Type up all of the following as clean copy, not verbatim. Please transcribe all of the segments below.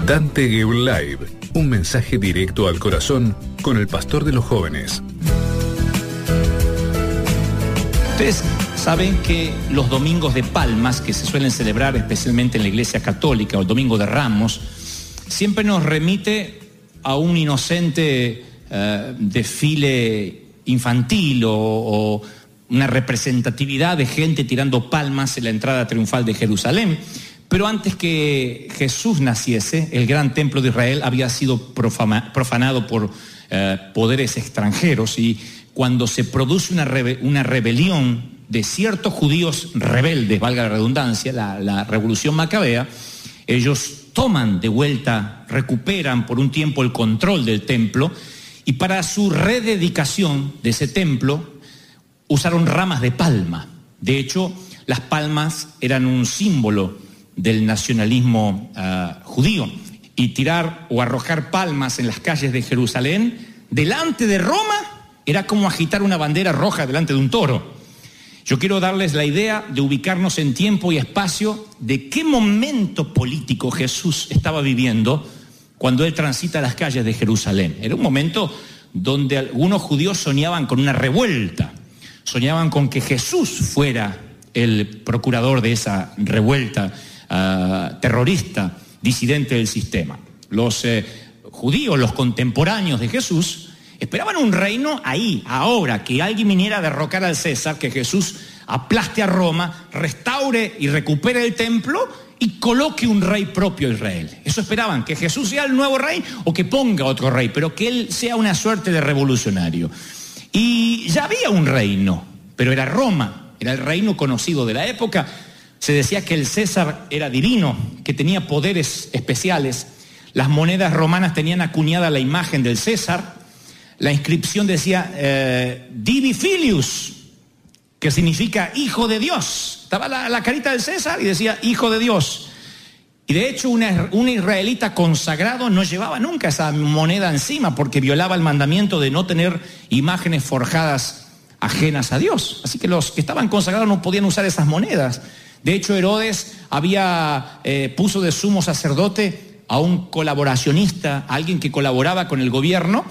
Dante Gebel Live, un mensaje directo al corazón con el pastor de los jóvenes. Ustedes saben que los domingos de Palmas, que se suelen celebrar especialmente en la Iglesia Católica, o el Domingo de Ramos, siempre nos remite a un inocente desfile infantil o una representatividad de gente tirando palmas en la entrada triunfal de Jerusalén. Pero antes que Jesús naciese, el gran templo de Israel había sido profanado por poderes extranjeros, y cuando se produce una rebelión de ciertos judíos rebeldes, valga la redundancia, la revolución macabea, ellos toman de vuelta, recuperan por un tiempo el control del templo, y para su rededicación de ese templo usaron ramas de palma. De hecho, las palmas eran un símbolo del nacionalismo judío, y tirar o arrojar palmas en las calles de Jerusalén delante de Roma era como agitar una bandera roja delante de un toro. Yo quiero darles la idea de ubicarnos en tiempo y espacio de qué momento político Jesús estaba viviendo cuando él transita las calles de Jerusalén. Era un momento donde algunos judíos soñaban con una revuelta, soñaban con que Jesús fuera el procurador de esa revuelta terrorista, disidente del sistema. Los judíos, los contemporáneos de Jesús, esperaban un reino ahí, ahora, que alguien viniera a derrocar al César, que Jesús aplaste a Roma, restaure y recupere el templo y coloque un rey propio a Israel. Eso esperaban, que Jesús sea el nuevo rey o que ponga otro rey, pero que él sea una suerte de revolucionario. Y ya había un reino, pero era Roma, era el reino conocido de la época. Se decía que el César era divino, que tenía poderes especiales. Las monedas romanas tenían acuñada la imagen del César. La inscripción decía Divi Filius, que significa hijo de Dios. Estaba la carita del César y decía hijo de Dios. Y de hecho un israelita consagrado no llevaba nunca esa moneda encima, porque violaba el mandamiento de no tener imágenes forjadas ajenas a Dios. Así que los que estaban consagrados no podían usar esas monedas. De hecho, Herodes puso de sumo sacerdote a un colaboracionista, a alguien que colaboraba con el gobierno,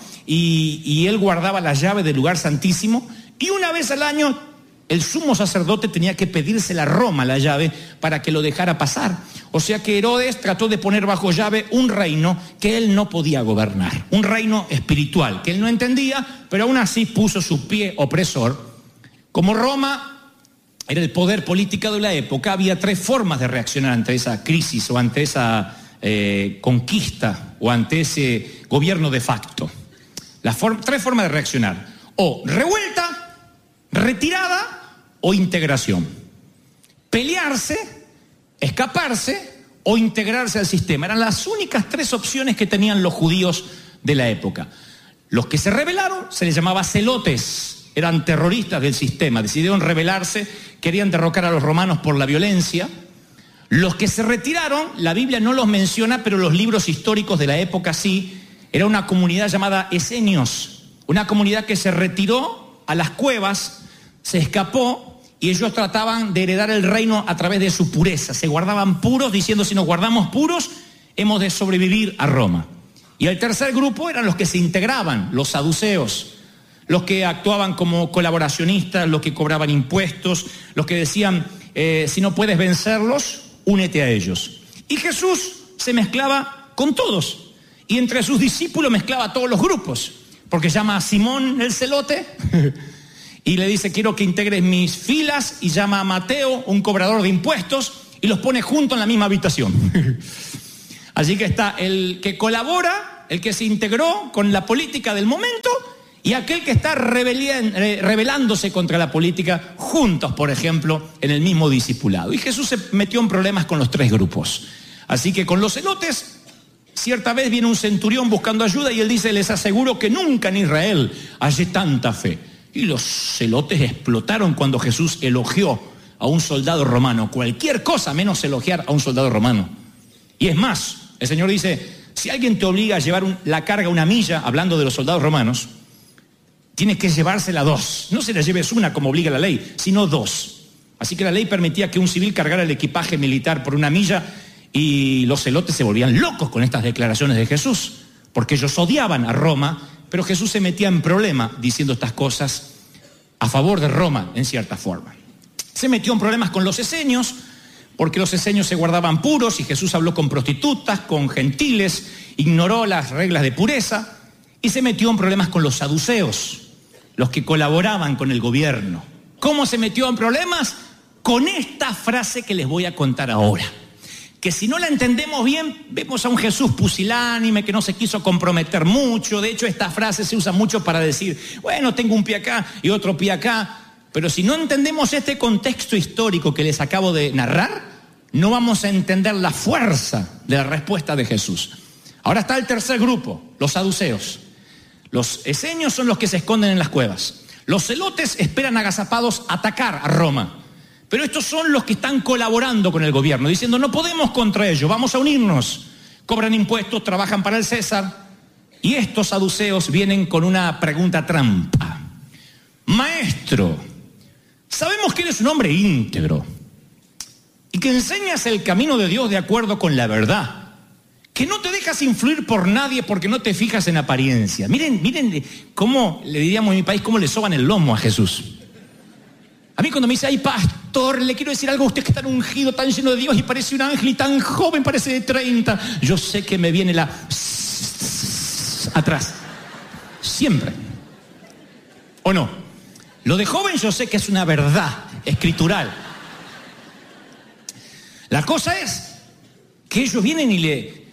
y él guardaba la llave del lugar santísimo, y una vez al año el sumo sacerdote tenía que pedírsela a Roma, la llave, para que lo dejara pasar. O sea que Herodes trató de poner bajo llave un reino que él no podía gobernar, un reino espiritual que él no entendía, pero aún así puso su pie opresor. Como Roma era el poder político de la época, había tres formas de reaccionar ante esa crisis o ante esa conquista o ante ese gobierno de facto. Tres formas de reaccionar: o revuelta, retirada o integración. Pelearse, escaparse o integrarse al sistema. Eran las únicas tres opciones que tenían los judíos de la época. Los que se rebelaron se les llamaba celotes, eran terroristas del sistema, decidieron rebelarse, querían derrocar a los romanos por la violencia. Los que se retiraron, la Biblia no los menciona, pero los libros históricos de la época sí. Era una comunidad llamada esenios, una comunidad que se retiró a las cuevas, se escapó, y ellos trataban de heredar el reino a través de su pureza. Se guardaban puros, diciendo: si nos guardamos puros, hemos de sobrevivir a Roma. Y el tercer grupo eran los que se integraban, los saduceos, los que actuaban como colaboracionistas, los que cobraban impuestos, los que decían: si no puedes vencerlos, únete a ellos. Y Jesús se mezclaba con todos, y entre sus discípulos mezclaba a todos los grupos, porque llama a Simón el celote y le dice: quiero que integres mis filas, y llama a Mateo, un cobrador de impuestos, y los pone juntos en la misma habitación. Así que está el que colabora, el que se integró con la política del momento, y aquel que está rebelándose contra la política, juntos, por ejemplo, en el mismo discipulado. Y Jesús se metió en problemas con los tres grupos. Así que con los celotes, cierta vez viene un centurión buscando ayuda, y él dice: les aseguro que nunca en Israel hallé tanta fe. Y los celotes explotaron cuando Jesús elogió a un soldado romano. Cualquier cosa menos elogiar a un soldado romano. Y es más, el Señor dice: si alguien te obliga a llevar la carga una milla, hablando de los soldados romanos, tienes que llevársela 2. No se la lleves una como obliga la ley, sino 2. Así que la ley permitía que un civil cargara el equipaje militar por una milla, Y los celotes se volvían locos con estas declaraciones de Jesús, porque ellos odiaban a Roma, pero Jesús se metía en problema diciendo estas cosas a favor de Roma, en cierta forma. Se metió en problemas con los esenios, porque los esenios se guardaban puros y Jesús habló con prostitutas, con gentiles, ignoró las reglas de pureza, y se metió en problemas con los saduceos, los que colaboraban con el gobierno. ¿Cómo se metió en problemas? Con esta frase que les voy a contar ahora, que si no la entendemos bien, vemos a un Jesús pusilánime que no se quiso comprometer mucho. De hecho, esta frase se usa mucho para decir, bueno, tengo un pie acá y otro pie acá. Pero si no entendemos este contexto histórico que les acabo de narrar, no vamos a entender la fuerza de la respuesta de Jesús. Ahora está el tercer grupo, los saduceos. Los esenios son los que se esconden en las cuevas. Los celotes esperan agazapados atacar a Roma. Pero estos son los que están colaborando con el gobierno, diciendo, no podemos contra ellos, vamos a unirnos. Cobran impuestos, trabajan para el César. Y estos saduceos vienen con una pregunta trampa. Maestro, sabemos que eres un hombre íntegro y que enseñas el camino de Dios de acuerdo con la verdad, que no te dejas influir por nadie porque no te fijas en apariencia. Miren cómo, le diríamos en mi país, cómo le soban el lomo a Jesús. A mí cuando me dice, ay pastor, le quiero decir algo a usted que es tan ungido, tan lleno de Dios y parece un ángel y tan joven, parece de 30. Yo sé que me viene la atrás. Siempre. ¿O no? Lo de joven yo sé que es una verdad escritural. La cosa es que ellos vienen y le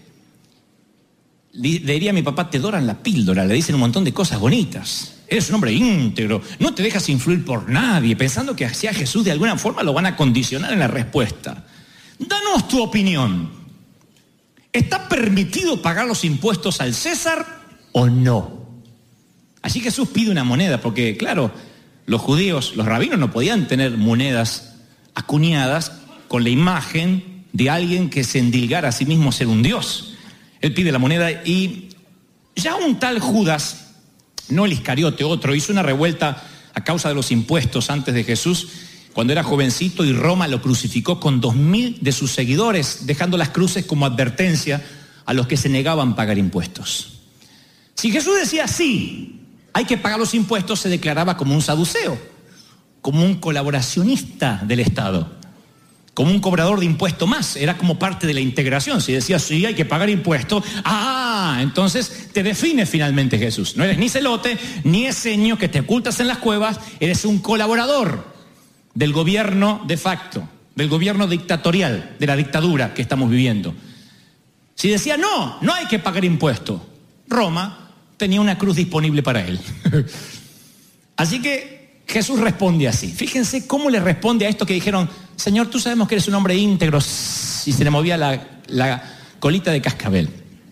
diría a mi papá, te doran la píldora, le dicen un montón de cosas bonitas. Eres un hombre íntegro, no te dejas influir por nadie, pensando que hacia Jesús de alguna forma lo van a condicionar en la respuesta. Danos tu opinión. ¿Está permitido pagar los impuestos al César o no? Así Jesús pide una moneda, porque claro, los judíos, los rabinos no podían tener monedas acuñadas con la imagen de alguien que se endilgara a sí mismo ser un dios. Él pide la moneda y ya un tal Judas, no el Iscariote, otro, hizo una revuelta a causa de los impuestos antes de Jesús, cuando era jovencito, y Roma lo crucificó con 2000 de sus seguidores, dejando las cruces como advertencia a los que se negaban a pagar impuestos. Si Jesús decía sí, hay que pagar los impuestos, se declaraba como un saduceo, como un colaboracionista del Estado, como un cobrador de impuesto más. Era como parte de la integración. Si decía sí, hay que pagar impuestos, entonces te define finalmente Jesús. No eres ni celote, ni esenio que te ocultas en las cuevas, eres un colaborador del gobierno de facto, del gobierno dictatorial, de la dictadura que estamos viviendo. Si decía no hay que pagar impuestos, Roma tenía una cruz disponible para él. Así que Jesús responde así. Fíjense cómo le responde a esto que dijeron, Señor, tú sabemos que eres un hombre íntegro, y se le movía la colita de cascabel.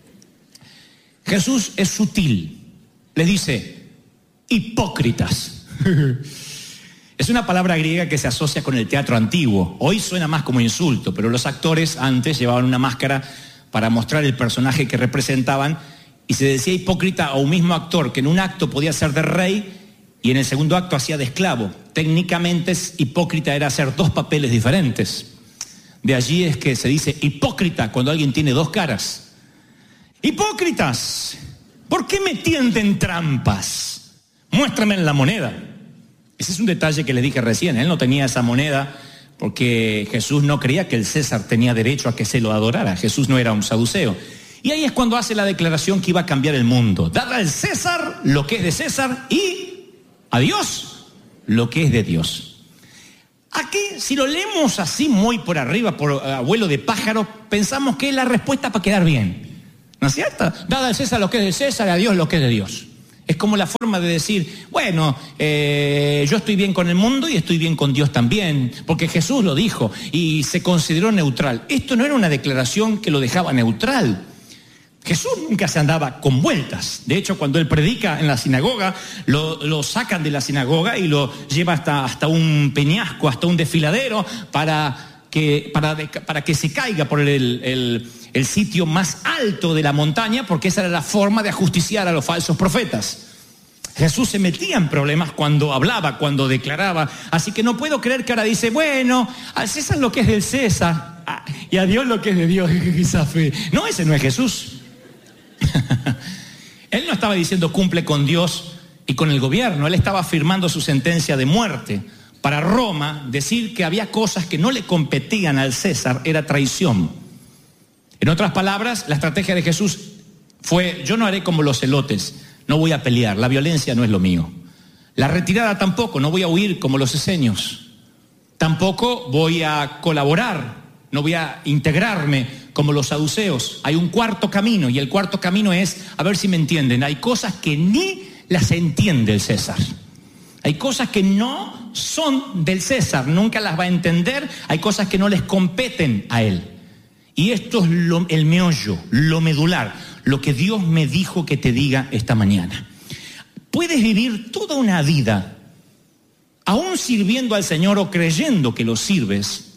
Jesús es sutil, les dice, hipócritas. Es una palabra griega que se asocia con el teatro antiguo. Hoy suena más como insulto, pero los actores antes llevaban una máscara para mostrar el personaje que representaban, y se decía hipócrita a un mismo actor que en un acto podía ser de rey y en el segundo acto hacía de esclavo. Técnicamente hipócrita era hacer dos papeles diferentes. De allí es que se dice hipócrita cuando alguien tiene dos caras. Hipócritas, ¿por qué me tienden trampas? Muéstrame la moneda. Ese es un detalle que le dije recién. Él no tenía esa moneda porque Jesús no creía que el César tenía derecho a que se lo adorara. Jesús no era un saduceo. Y ahí es cuando hace la declaración que iba a cambiar el mundo. Dar al César lo que es de César y a Dios lo que es de Dios. Aquí, si lo leemos así muy por arriba, por abuelo de pájaro, pensamos que es la respuesta para quedar bien. ¿No es cierto? Dad al César lo que es de César, a Dios lo que es de Dios. Es como la forma de decir, bueno, yo estoy bien con el mundo y estoy bien con Dios también, porque Jesús lo dijo y se consideró neutral. Esto no era una declaración que lo dejaba neutral. Jesús nunca se andaba con vueltas. De hecho, cuando él predica en la sinagoga, lo sacan de la sinagoga y lo lleva hasta un peñasco, hasta un desfiladero, para que se caiga por el sitio más alto de la montaña, porque esa era la forma de ajusticiar a los falsos profetas. Jesús se metía en problemas cuando hablaba, cuando declaraba. Así que no puedo creer que ahora dice, bueno, al César lo que es del César, Y a Dios lo que es de Dios, esa fe. No, ese no es Jesús. Él no estaba diciendo cumple con Dios y con el gobierno. Él estaba firmando su sentencia de muerte. Para Roma, decir que había cosas que no le competían al César era traición. En otras palabras, la estrategia de Jesús fue: yo no haré como los celotes, no voy a pelear, la violencia no es lo mío. La retirada tampoco, no voy a huir como los esenios. Tampoco voy a colaborar, no voy a integrarme como los saduceos. Hay un cuarto camino, y el cuarto camino es, a ver si me entienden, hay cosas que ni las entiende el César. Hay cosas que no son del César, nunca las va a entender. Hay cosas que no les competen a él. Y esto es el meollo, lo medular, lo que Dios me dijo que te diga esta mañana. Puedes vivir toda una vida, aún sirviendo al Señor o creyendo que lo sirves,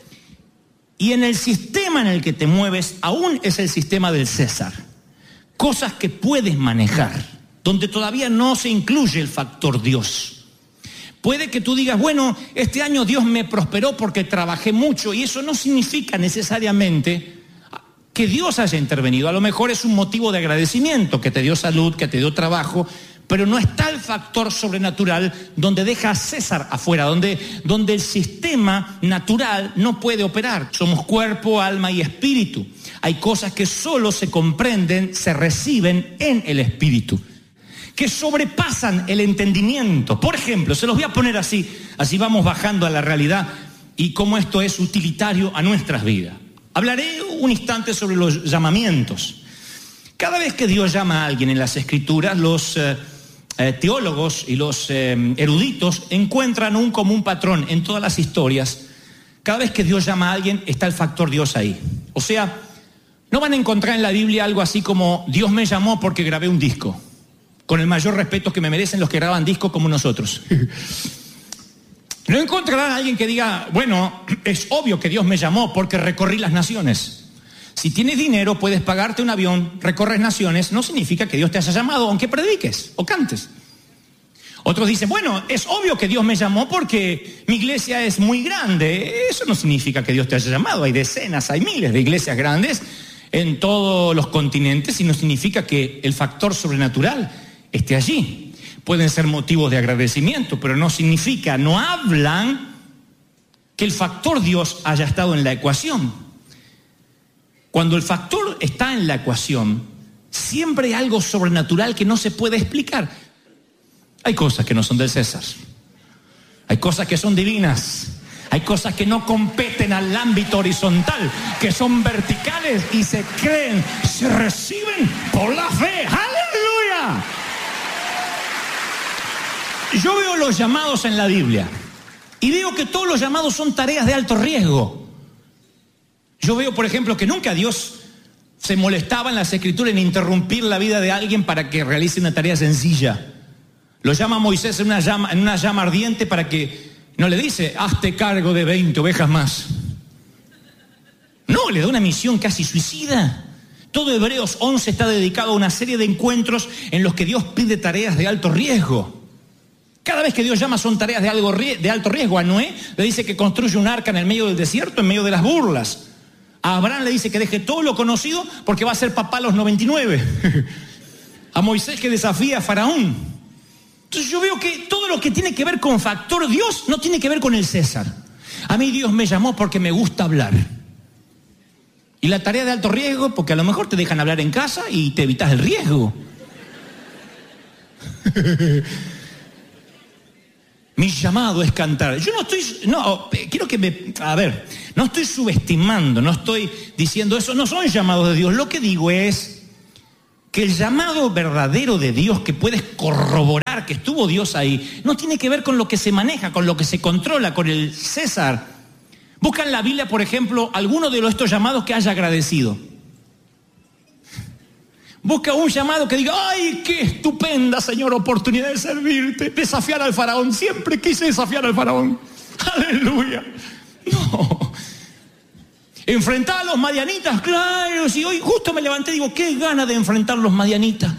y en el sistema en el que te mueves aún es el sistema del César. Cosas que puedes manejar, donde todavía no se incluye el factor Dios. Puede que tú digas, bueno, este año Dios me prosperó porque trabajé mucho, y eso no significa necesariamente que Dios haya intervenido. A lo mejor es un motivo de agradecimiento, que te dio salud, que te dio trabajo, pero no está el factor sobrenatural donde deja a César afuera, donde el sistema natural no puede operar. Somos cuerpo, alma y espíritu. Hay cosas que solo se comprenden, se reciben en el espíritu, que sobrepasan el entendimiento. Por ejemplo, se los voy a poner así vamos bajando a la realidad y cómo esto es utilitario a nuestras vidas. Hablaré un instante sobre los llamamientos. Cada vez que Dios llama a alguien en las Escrituras, los teólogos y los eruditos encuentran un común patrón en todas las historias. Cada vez que Dios llama a alguien, está el factor Dios ahí. O sea, no van a encontrar en la Biblia algo así como Dios me llamó porque grabé un disco. Con el mayor respeto que me merecen los que graban discos como nosotros. No encontrarán a alguien que diga, bueno, es obvio que Dios me llamó porque recorrí las naciones. Si tienes dinero, puedes pagarte un avión, recorres naciones, no significa que Dios te haya llamado, aunque prediques o cantes. Otros dicen, bueno, es obvio que Dios me llamó porque mi iglesia es muy grande. Eso no significa que Dios te haya llamado. Hay decenas, hay miles de iglesias grandes en todos los continentes y no significa que el factor sobrenatural esté allí. Pueden ser motivos de agradecimiento, pero no significa, no hablan que el factor Dios haya estado en la ecuación. Cuando el factor está en la ecuación, siempre hay algo sobrenatural que no se puede explicar. Hay cosas que no son del César. Hay cosas que son divinas. Hay cosas que no competen al ámbito horizontal, que son verticales y se creen, se reciben por la fe. ¡Aleluya! Yo veo los llamados en la Biblia y veo que todos los llamados son tareas de alto riesgo. Yo veo, por ejemplo, que nunca Dios se molestaba en las Escrituras en interrumpir la vida de alguien para que realice una tarea sencilla. Lo llama Moisés en una llama ardiente para que, no le dice, hazte cargo de 20 ovejas más. No, le da una misión casi suicida. Todo Hebreos 11 está dedicado a una serie de encuentros en los que Dios pide tareas de alto riesgo. Cada vez que Dios llama son tareas de alto riesgo. A Noé le dice que construye un arca en el medio del desierto, en medio de las burlas. A Abraham le dice que deje todo lo conocido porque va a ser papá a los 99. A Moisés que desafía a Faraón. Entonces yo veo que todo lo que tiene que ver con factor Dios no tiene que ver con el César. A mí Dios me llamó porque me gusta hablar. Y la tarea de alto riesgo porque a lo mejor te dejan hablar en casa y te evitas el riesgo. Mi llamado es cantar. Yo no estoy subestimando, no estoy diciendo eso, no son llamados de Dios. Lo que digo es que el llamado verdadero de Dios, que puedes corroborar que estuvo Dios ahí, no tiene que ver con lo que se maneja, con lo que se controla, con el César. Busca en la Biblia, por ejemplo, alguno de estos llamados que haya agradecido. Busca un llamado que diga, ¡ay, qué estupenda, Señor, oportunidad de servirte! Desafiar al faraón. Siempre quise desafiar al faraón. ¡Aleluya! No. Enfrentar a los madianitas, claro. Si hoy justo me levanté y digo, qué gana de enfrentar a los madianitas.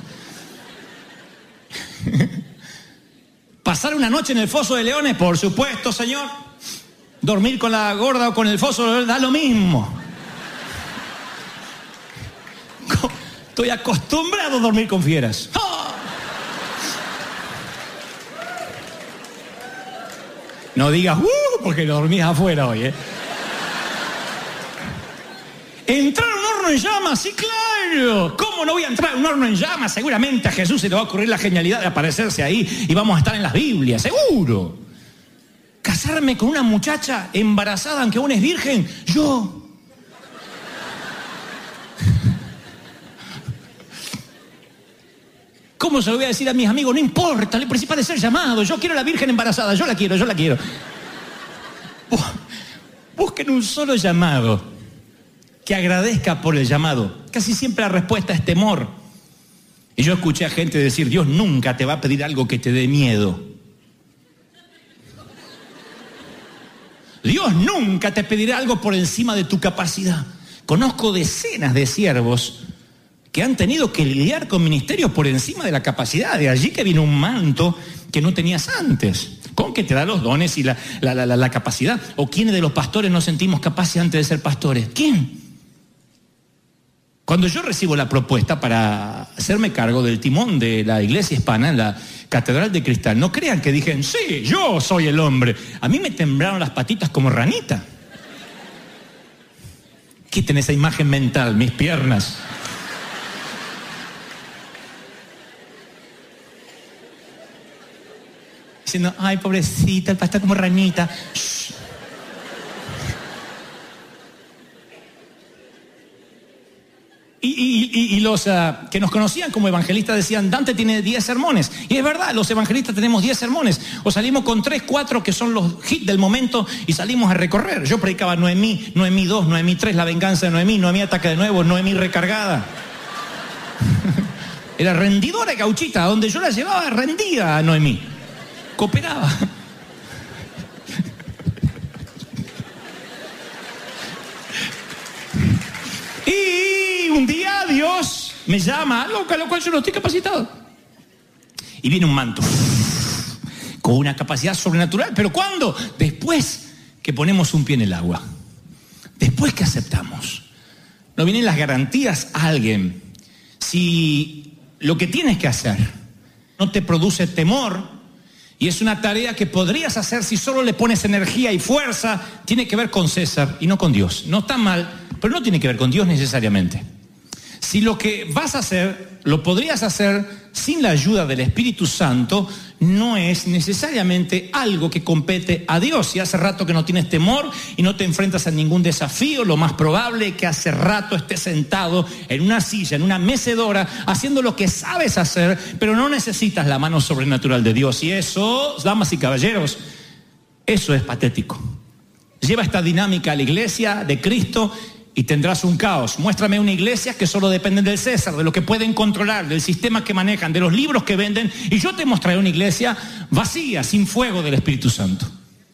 Pasar una noche en el foso de leones, por supuesto, Señor. Dormir con la gorda o con el fósforo da lo mismo. Estoy acostumbrado a dormir con fieras. No digas, porque dormís afuera hoy, ¿Entrar a un horno en llamas? Sí, claro. ¿Cómo no voy a entrar a un horno en llamas? Seguramente a Jesús se le va a ocurrir la genialidad de aparecerse ahí y vamos a estar en las Biblias, seguro. Casarme con una muchacha embarazada, aunque aún es virgen, yo. ¿Cómo se lo voy a decir a mis amigos? No importa, lo principal es ser llamado. Yo quiero a la virgen embarazada, yo la quiero. Busquen un solo llamado que agradezca por el llamado. Casi siempre la respuesta es temor. Y yo escuché a gente decir, Dios nunca te va a pedir algo que te dé miedo. Dios nunca te pedirá algo por encima de tu capacidad. Conozco decenas de siervos que han tenido que lidiar con ministerios por encima de la capacidad. De allí que viene un manto que no tenías antes. ¿Con que te da los dones y la capacidad? ¿O quiénes de los pastores nos sentimos capaces antes de ser pastores? ¿Quién? Cuando yo recibo la propuesta para hacerme cargo del timón de la iglesia hispana en la Catedral de Cristal, no crean que dije, sí, yo soy el hombre. A mí me temblaron las patitas como ranita. Quiten esa imagen mental, mis piernas. Diciendo, ay, pobrecita, el pastor como ranita. Shh. Y los que nos conocían como evangelistas decían, Dante tiene 10 sermones. Y es verdad, los evangelistas tenemos 10 sermones. O salimos con 3, 4 que son los hits del momento y salimos a recorrer. Yo predicaba Noemí, Noemí 2, Noemí 3, la venganza de Noemí, Noemí ataca de nuevo, Noemí recargada. Era rendidora y gauchita, donde yo la llevaba rendida a Noemí. Cooperaba. Y un día Dios me llama, a lo cual yo no estoy capacitado. Y viene un manto con una capacidad sobrenatural. ¿Pero cuándo? Después que ponemos un pie en el agua. Después que aceptamos. No vienen las garantías a alguien. Si lo que tienes que hacer no te produce temor, y es una tarea que podrías hacer si solo le pones energía y fuerza, tiene que ver con César y no con Dios. No está mal, pero no tiene que ver con Dios necesariamente. Si lo que vas a hacer, lo podrías hacer sin la ayuda del Espíritu Santo, no es necesariamente algo que compete a Dios. Si hace rato que no tienes temor y no te enfrentas a ningún desafío, lo más probable es que hace rato estés sentado en una silla, en una mecedora, haciendo lo que sabes hacer, pero no necesitas la mano sobrenatural de Dios. Y eso, damas y caballeros, eso es patético. Lleva esta dinámica a la iglesia de Cristo y tendrás un caos. Muéstrame una iglesia que solo depende del César, de lo que pueden controlar, del sistema que manejan, de los libros que venden, y yo te mostraré una iglesia vacía, sin fuego del Espíritu Santo.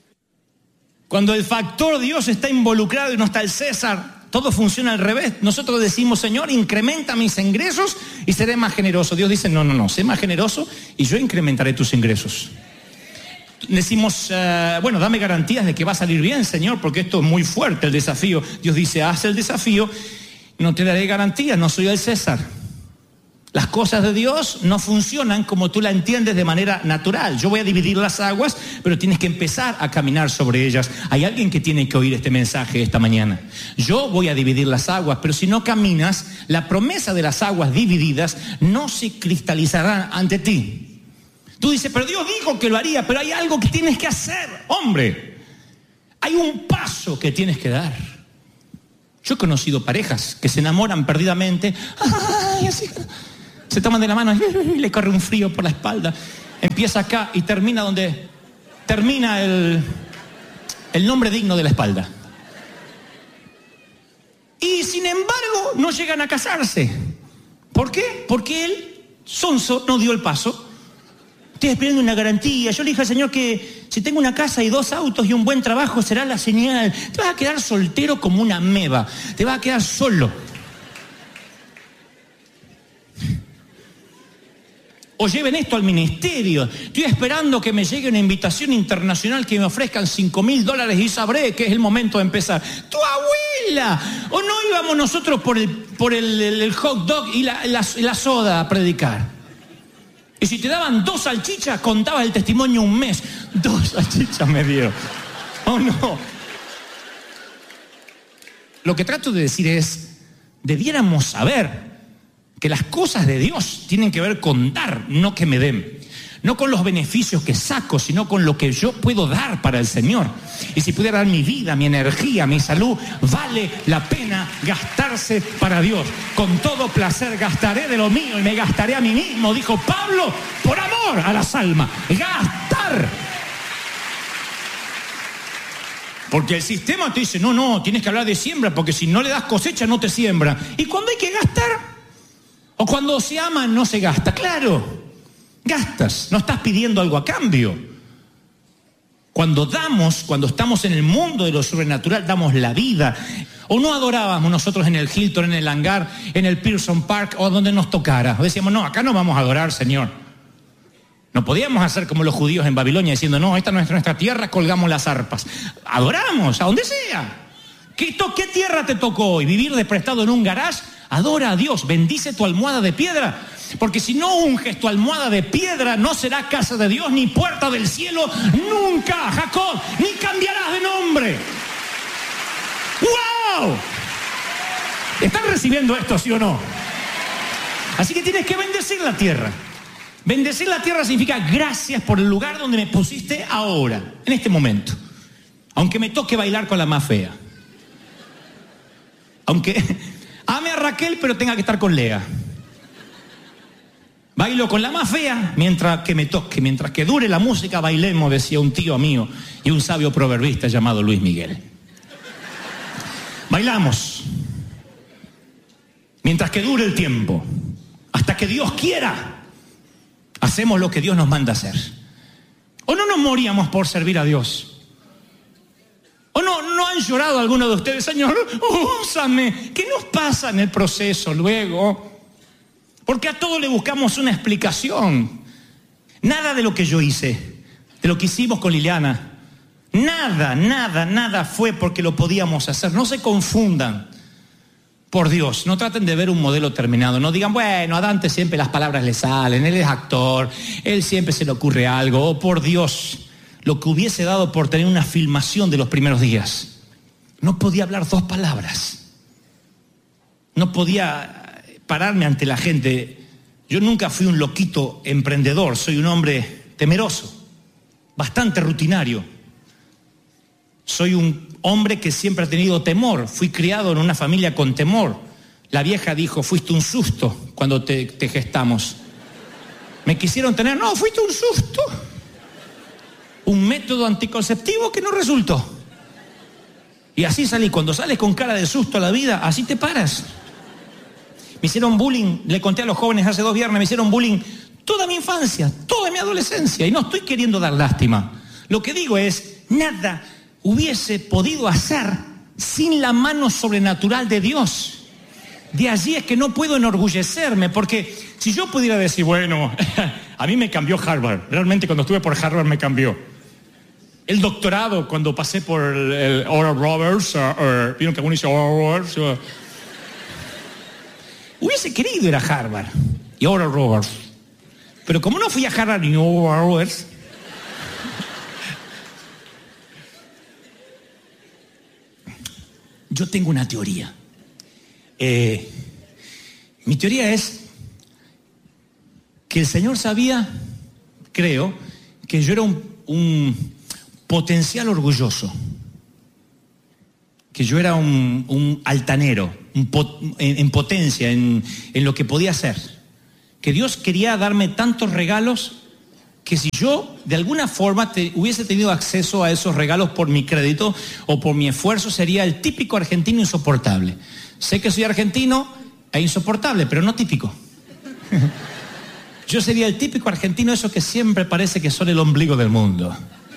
Cuando el factor Dios está involucrado y no está el César, todo funciona al revés. Nosotros decimos, Señor, incrementa mis ingresos y seré más generoso. Dios dice, no, sé más generoso y yo incrementaré tus ingresos. Decimos, dame garantías de que va a salir bien, Señor, porque esto es muy fuerte, el desafío. Dios dice, haz el desafío, no te daré garantías, no soy el César. Las cosas de Dios no funcionan como tú la entiendes de manera natural. Yo voy a dividir las aguas, pero tienes que empezar a caminar sobre ellas. Hay alguien que tiene que oír este mensaje esta mañana. Yo voy a dividir las aguas, pero si no caminas, la promesa de las aguas divididas no se cristalizará ante ti. Tú dices, pero Dios dijo que lo haría, pero hay algo que tienes que hacer, hombre. Hay un paso que tienes que dar. Yo he conocido parejas que se enamoran perdidamente. Ay, así, se toman de la mano y le corre un frío por la espalda. Empieza acá y termina donde termina el nombre digno de la espalda. Y sin embargo, no llegan a casarse. ¿Por qué? Porque él, sonso, no dio el paso. Estoy esperando una garantía. Yo le dije al Señor que si tengo una casa y 2 autos y un buen trabajo será la señal. Te vas a quedar soltero como una ameba. Te vas a quedar solo. O lleven esto al ministerio. Estoy esperando que me llegue una invitación internacional que me ofrezcan $5,000 y sabré que es el momento de empezar. ¡Tu abuela! ¿O no íbamos nosotros por el hot dog y la soda a predicar? Y si te daban 2 salchichas, contabas el testimonio un mes. 2 salchichas me dieron. ¿O no? Lo que trato de decir es, debiéramos saber que las cosas de Dios tienen que ver con dar, no que me den. No con los beneficios que saco, sino con lo que yo puedo dar para el Señor. Y si pudiera dar mi vida, mi energía, mi salud, vale la pena gastarse para Dios. Con todo placer gastaré de lo mío y me gastaré a mí mismo, dijo Pablo, por amor a las almas. Gastar. Porque el sistema te dice, no, tienes que hablar de siembra, porque si no le das cosecha no te siembra. ¿Y cuando hay que gastar? O cuando se ama no se gasta. Claro, gastas, no estás pidiendo algo a cambio. Cuando damos, cuando estamos en el mundo de lo sobrenatural, damos la vida. O no adorábamos nosotros en el Hilton, en el hangar, en el Pearson Park o donde nos tocara. O decíamos, no, acá no vamos a adorar, Señor. No podíamos hacer como los judíos en Babilonia diciendo, no, esta no es nuestra tierra, colgamos las arpas. Adoramos, a donde sea. ¿Qué tierra te tocó hoy? ¿Vivir de prestado en un garage? Adora a Dios, bendice tu almohada de piedra. Porque si no unges tu almohada de piedra, no será casa de Dios ni puerta del cielo nunca, Jacob, ni cambiarás de nombre. ¡Wow! ¿Están recibiendo esto, sí o no? Así que tienes que bendecir la tierra. Bendecir la tierra significa gracias por el lugar donde me pusiste ahora, en este momento. Aunque me toque bailar con la más fea. Aunque ame a Raquel, pero tenga que estar con Lea. Bailo con la más fea mientras que me toque, mientras que dure la música, bailemos, decía un tío mío y un sabio proverbista llamado Luis Miguel. Bailamos. Mientras que dure el tiempo. Hasta que Dios quiera. Hacemos lo que Dios nos manda hacer. ¿O no nos moríamos por servir a Dios? ¿O no han llorado algunos de ustedes? Señor, úsame. ¿Qué nos pasa en el proceso luego? Porque a todo le buscamos una explicación. Nada de lo que yo hice, de lo que hicimos con Liliana, nada fue porque lo podíamos hacer. No se confundan. Por Dios, no traten de ver un modelo terminado. No digan, bueno, a Dante siempre las palabras le salen, él es actor, él siempre se le ocurre algo. Oh, por Dios, lo que hubiese dado por tener una filmación de los primeros días. No podía hablar 2 palabras. No podía pararme ante la gente. Yo nunca fui un loquito emprendedor, soy un hombre temeroso, bastante rutinario. Soy un hombre que siempre ha tenido temor. Fui criado en una familia con temor. La vieja dijo, fuiste un susto cuando te gestamos. ¿Me quisieron tener? No, fuiste un susto. Un método anticonceptivo que no resultó. Y así salí. Cuando sales con cara de susto a la vida, así te paras. Me hicieron bullying, le conté a los jóvenes hace 2 viernes, me hicieron bullying toda mi infancia, toda mi adolescencia. Y no estoy queriendo dar lástima. Lo que digo es, nada hubiese podido hacer sin la mano sobrenatural de Dios. De allí es que no puedo enorgullecerme, porque si yo pudiera decir, bueno, a mí me cambió Harvard, realmente cuando estuve por Harvard me cambió. El doctorado, cuando pasé por el Oral Roberts, vieron que alguno dice Oral Roberts, hubiese querido ir a Harvard y Oral Roberts, pero como no fui a Harvard ni Oral Roberts, yo tengo una teoría. Mi teoría es que el Señor sabía, creo, que yo era un potencial orgulloso, que yo era un altanero, en potencia, en lo que podía hacer. Que Dios quería darme tantos regalos que si yo de alguna forma hubiese tenido acceso a esos regalos por mi crédito o por mi esfuerzo, sería el típico argentino insoportable. Sé que soy argentino e insoportable, pero no típico. Yo sería el típico argentino, eso que siempre parece que son el ombligo del mundo.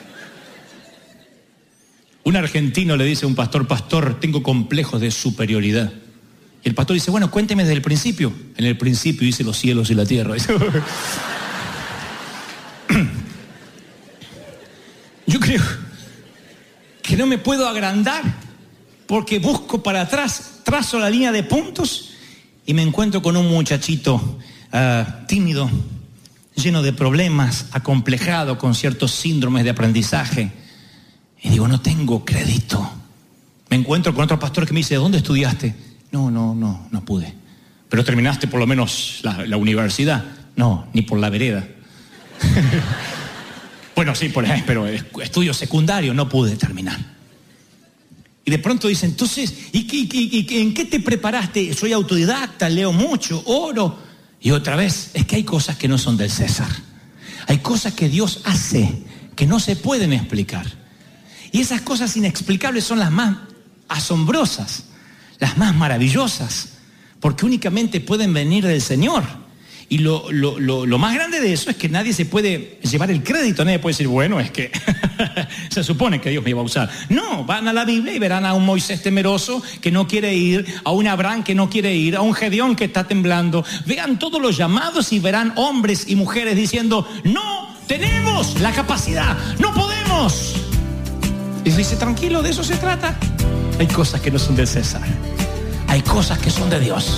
Un argentino le dice a un pastor, pastor, tengo complejos de superioridad. Y el pastor dice, bueno, cuénteme desde el principio. En el principio hice los cielos y la tierra. que no me puedo agrandar porque busco para atrás, trazo la línea de puntos y me encuentro con un muchachito tímido, lleno de problemas, acomplejado, con ciertos síndromes de aprendizaje. Y digo, no tengo crédito. Me encuentro con otro pastor que me dice, ¿dónde estudiaste? No pude. ¿Pero terminaste por lo menos la universidad? No, ni por la vereda. Bueno, sí, pero estudio secundario, no pude terminar. Y de pronto dice, entonces, ¿y en qué te preparaste? Soy autodidacta, leo mucho, oro. Y otra vez, es que hay cosas que no son del César. Hay cosas que Dios hace que no se pueden explicar. Y esas cosas inexplicables son las más asombrosas, las más maravillosas, porque únicamente pueden venir del Señor. Y lo más grande de eso es que nadie se puede llevar el crédito, nadie puede decir, bueno, es que se supone que Dios me iba a usar. No, van a la Biblia y verán a un Moisés temeroso que no quiere ir, a un Abraham que no quiere ir, a un Gedeón que está temblando. Vean todos los llamados y verán hombres y mujeres diciendo, no tenemos la capacidad, no podemos. Y dice, tranquilo, de eso se trata. Hay cosas que no son del César, hay cosas que son de Dios.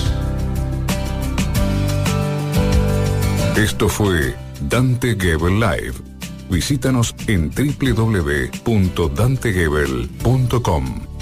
Esto fue Dante Gebel Live. Visítanos en www.dantegebel.com.